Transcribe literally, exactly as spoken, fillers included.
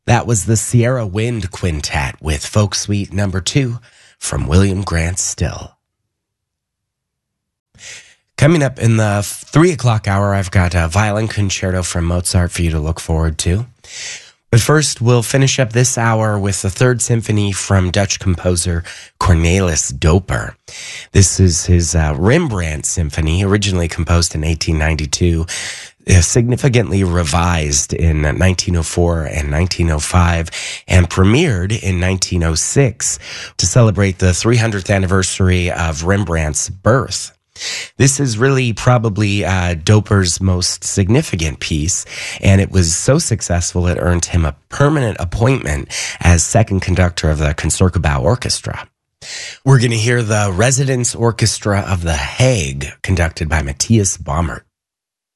That was the Sierra Wind Quintet with Folk Suite number two from William Grant Still. Coming up in the three o'clock hour, I've got a violin concerto from Mozart for you to look forward to. But first, we'll finish up this hour with the Third Symphony from Dutch composer Cornelis Doper. This is his uh, Rembrandt Symphony, originally composed in eighteen ninety-two, uh, significantly revised in nineteen oh four and nineteen oh five, and premiered in nineteen oh six to celebrate the three hundredth anniversary of Rembrandt's birth. This is really probably uh, Doper's most significant piece, and it was so successful it earned him a permanent appointment as second conductor of the Concertgebouw Orchestra. We're going to hear the Residence Orchestra of The Hague, conducted by Matthias Baumert.